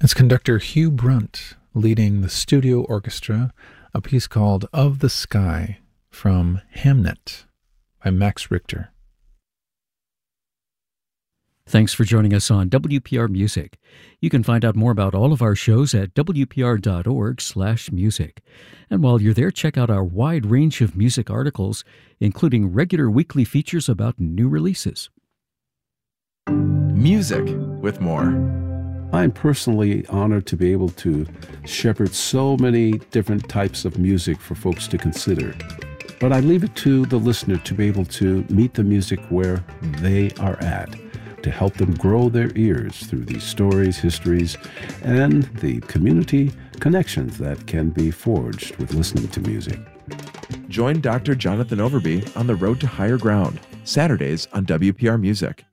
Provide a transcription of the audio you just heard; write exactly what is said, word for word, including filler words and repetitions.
It's conductor Hugh Brunt leading the studio orchestra, a piece called Of the Sky from Hamnet by Max Richter. Thanks for joining us on W P R Music. You can find out more about all of our shows at w p r dot org slash music. And while you're there, check out our wide range of music articles, including regular weekly features about new releases. Music with more. I'm personally honored to be able to shepherd so many different types of music for folks to consider. But I leave it to the listener to be able to meet the music where they are at, to help them grow their ears through these stories, histories, and the community connections that can be forged with listening to music. Join Doctor Jonathan Overby on the road to higher ground, Saturdays on W P R Music.